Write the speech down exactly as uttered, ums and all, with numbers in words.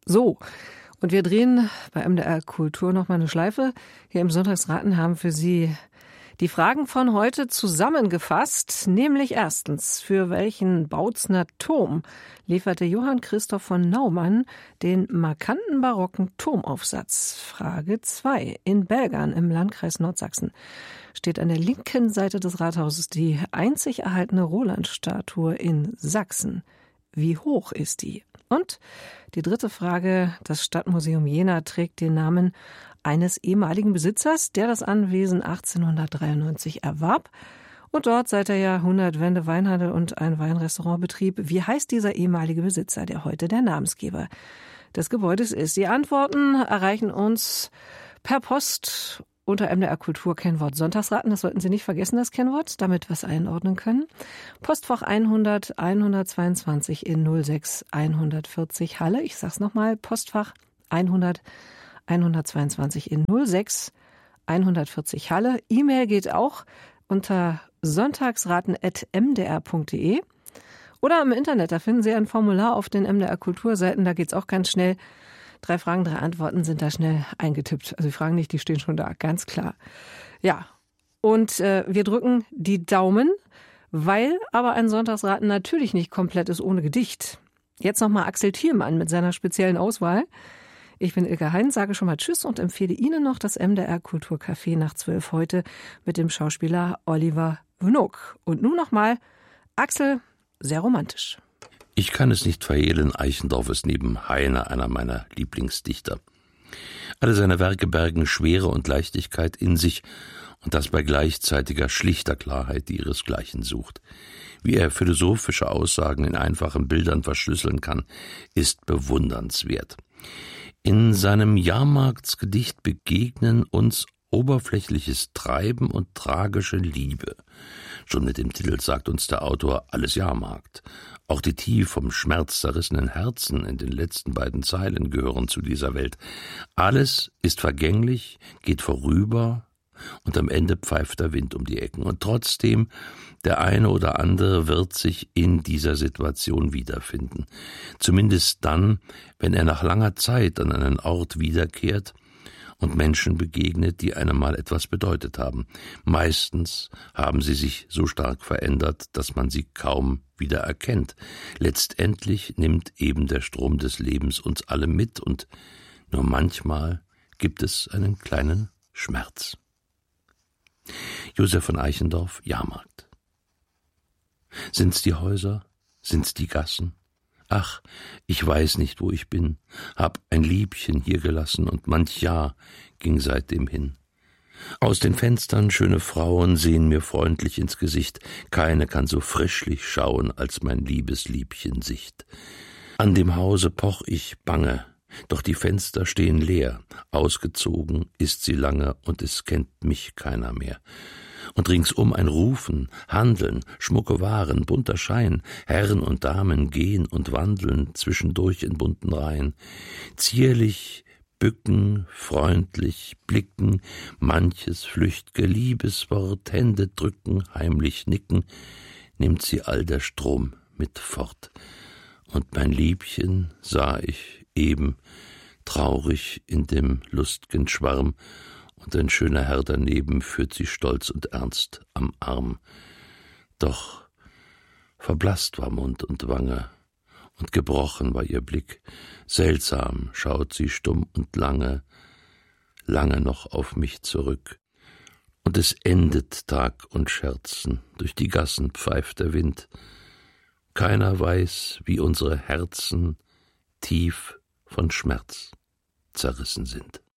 So, und wir drehen bei M D R Kultur noch mal eine Schleife. Hier im Sonntagsraten haben für Sie die Fragen von heute zusammengefasst, nämlich erstens, für welchen Bautzner Turm lieferte Johann Christoph von Naumann den markanten barocken Turmaufsatz? Frage zwei. In Belgern im Landkreis Nordsachsen steht an der linken Seite des Rathauses die einzig erhaltene Roland-Statue in Sachsen. Wie hoch ist die? Und die dritte Frage, das Stadtmuseum Jena trägt den Namen eines ehemaligen Besitzers, der das Anwesen achtzehnhundertdreiundneunzig erwarb und dort seit der Jahrhundertwende Weinhandel und ein Weinrestaurant betrieb. Wie heißt dieser ehemalige Besitzer, der heute der Namensgeber des Gebäudes ist? Die Antworten erreichen uns per Post unter M D R Kultur Kennwort Sonntagsraten. Das sollten Sie nicht vergessen, das Kennwort, damit wir es einordnen können. Postfach hundert hundertzweiundzwanzig in null sechs hundertvierzig Halle. Ich sag's nochmal, Postfach hundert hundertzweiundzwanzig in null sechs hundertvierzig Halle. E-Mail geht auch unter sonntagsraten at m d r punkt d e oder im Internet. Da finden Sie ein Formular auf den M D R Kulturseiten. Da geht's auch ganz schnell. Drei Fragen, drei Antworten sind da schnell eingetippt. Also die Fragen nicht, die stehen schon da, ganz klar. Ja, und äh, wir drücken die Daumen, weil aber ein Sonntagsraten natürlich nicht komplett ist ohne Gedicht. Jetzt nochmal Axel Thielmann mit seiner speziellen Auswahl. Ich bin Ilka Hein, sage schon mal Tschüss und empfehle Ihnen noch das M D R Kulturcafé nach zwölf heute mit dem Schauspieler Oliver Wnuk. Und nun nochmal Axel, sehr romantisch. Ich kann es nicht verhehlen, Eichendorff ist neben Heine einer meiner Lieblingsdichter. Alle seine Werke bergen Schwere und Leichtigkeit in sich und das bei gleichzeitiger schlichter Klarheit, die ihresgleichen sucht. Wie er philosophische Aussagen in einfachen Bildern verschlüsseln kann, ist bewundernswert. In seinem Jahrmarktsgedicht begegnen uns oberflächliches Treiben und tragische Liebe. Schon mit dem Titel sagt uns der Autor alles Jahrmarkt. Auch die tief vom Schmerz zerrissenen Herzen in den letzten beiden Zeilen gehören zu dieser Welt. Alles ist vergänglich, geht vorüber und am Ende pfeift der Wind um die Ecken. Und trotzdem, der eine oder andere wird sich in dieser Situation wiederfinden. Zumindest dann, wenn er nach langer Zeit an einen Ort wiederkehrt und Menschen begegnet, die einem mal etwas bedeutet haben. Meistens haben sie sich so stark verändert, dass man sie kaum wieder erkennt. Letztendlich nimmt eben der Strom des Lebens uns alle mit und nur manchmal gibt es einen kleinen Schmerz. Josef von Eichendorff, Jahrmarkt. Sind's die Häuser? Sind's die Gassen? Ach, ich weiß nicht, wo ich bin, hab ein Liebchen hier gelassen und manch Jahr ging seitdem hin. Aus den Fenstern schöne Frauen sehen mir freundlich ins Gesicht, keine kann so frischlich schauen als mein liebes Liebchen Sicht. An dem Hause poch ich bange, doch die Fenster stehen leer, ausgezogen ist sie lange und es kennt mich keiner mehr. Und ringsum ein Rufen, Handeln, schmucke Waren, bunter Schein, Herren und Damen gehen und wandeln zwischendurch in bunten Reihen. Zierlich bücken, freundlich blicken, manches flücht'ge Liebeswort, Hände drücken, heimlich nicken, nimmt sie all der Strom mit fort. Und mein Liebchen sah ich eben, traurig in dem lust'gen Schwarm, und ein schöner Herr daneben führt sie stolz und ernst am Arm. Doch verblasst war Mund und Wange, und gebrochen war ihr Blick. Seltsam schaut sie stumm und lange, lange noch auf mich zurück. Und es endet Tag und Scherzen, durch die Gassen pfeift der Wind. Keiner weiß, wie unsere Herzen tief von Schmerz zerrissen sind.